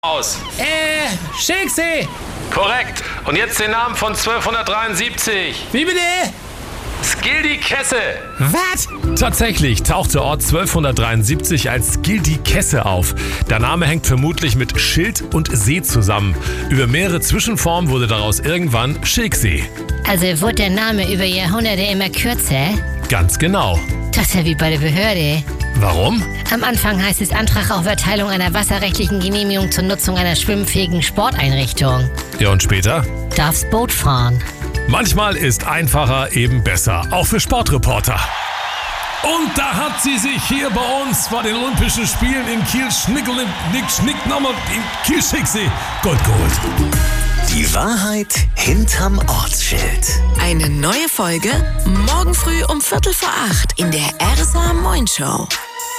aus. Schicksee! Korrekt. Und jetzt den Namen von 1273. Wie bitte? Skildi-Kesse. Was? Tatsächlich taucht der Ort 1273 als Skildi-Kesse auf. Der Name hängt vermutlich mit Schild und See zusammen. Über mehrere Zwischenformen wurde daraus irgendwann Schilksee. Also wurde der Name über Jahrhunderte immer kürzer? Ganz genau. Das ist ja wie bei der Behörde. Warum? Am Anfang heißt es Antrag auf Erteilung einer wasserrechtlichen Genehmigung zur Nutzung einer schwimmfähigen Sporteinrichtung. Ja, und später? Darfst Boot fahren. Manchmal ist einfacher eben besser, auch für Sportreporter. Und da hat sie sich hier bei uns bei den Olympischen Spielen in Kiel nochmal in Kiel-Schicksee Gold geholt. Die Wahrheit hinterm Ortsschild. Eine neue Folge morgen früh um 7:45 in der RSA Moin Show.